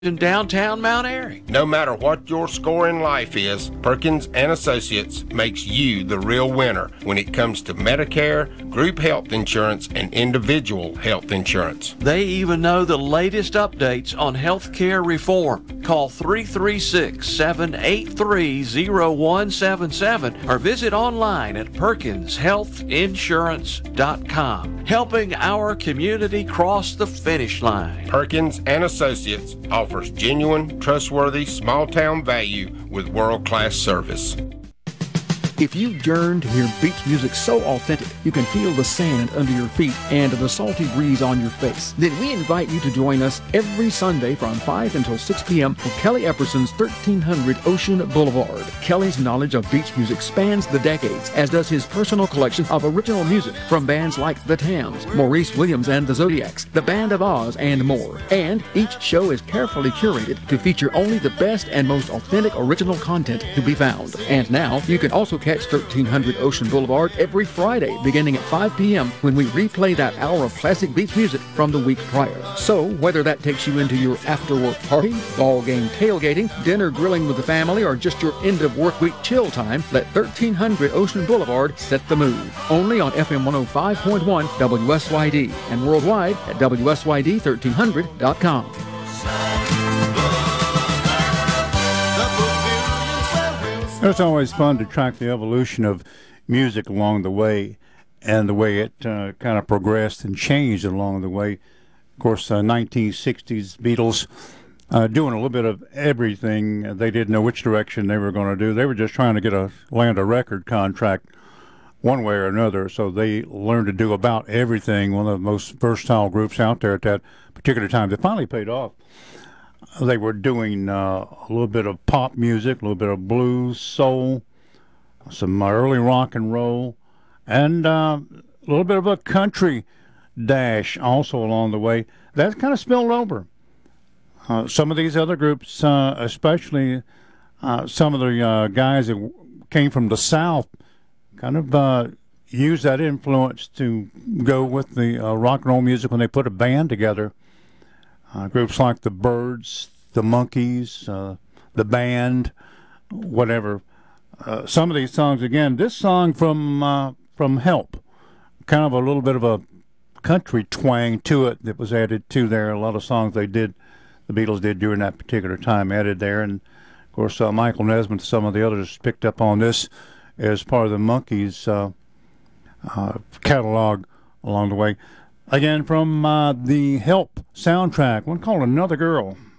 in downtown Mount Airy. No matter what your score in life is, Perkins and Associates makes you the real winner when it comes to Medicare, group health insurance, and individual health insurance. They even know the latest updates on health care reform. Call 336-783-0177 or visit online at PerkinsHealthInsurance.com. Helping our community cross the finish line. Perkins and Associates offers genuine, trustworthy, small-town value with world-class service. If you yearn to hear beach music so authentic you can feel the sand under your feet and the salty breeze on your face, then we invite you to join us every Sunday from 5 until 6 p.m. for Kelly Epperson's 1300 Ocean Boulevard. Kelly's knowledge of beach music spans the decades, as does his personal collection of original music from bands like The Tams, Maurice Williams and the Zodiacs, The Band of Oz, and more. And each show is carefully curated to feature only the best and most authentic original content to be found. And now you can also catch 1300 Ocean Boulevard every Friday beginning at 5 p.m. when we replay that hour of classic beach music from the week prior. So whether that takes you into your after-work party, ball game tailgating, dinner grilling with the family, or just your end-of-work week chill time, let 1300 Ocean Boulevard set the mood. Only on FM 105.1 WSYD and worldwide at WSYD1300.com. It's always fun to track the evolution of music along the way and the way it kind of progressed and changed along the way. Of course, 1960s Beatles doing a little bit of everything. They didn't know which direction they were going to do. They were just trying to land a record contract one way or another, so they learned to do about everything. One of the most versatile groups out there at that particular time. They finally paid off. They were doing a little bit of pop music, a little bit of blues, soul, some early rock and roll, and a little bit of a country dash also along the way. That kind of spilled over. Some of these other groups, especially some of the guys that came from the South, kind of used that influence to go with the rock and roll music when they put a band together. Groups like the Byrds, the Monkees, the Band, whatever. Some of these songs, again, this song from Help, kind of a little bit of a country twang to it that was added to there. A lot of songs the Beatles did during that particular time added there. And, of course, Michael Nesmith and some of the others picked up on this as part of the Monkees catalog along the way. Again, from the Help soundtrack, one called Another Girl.